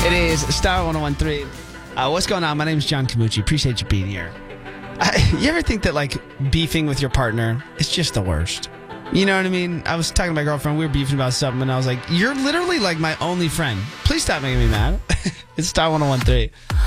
It is Star 1013. What's going on? My name is John Camucci. Appreciate you being here. You ever think that, like, beefing with your partner is just the worst? You know what I mean? I was talking to my girlfriend. We were beefing about something, and I was like, you're literally, like, my only friend. Please stop making me mad. It's Star 1013.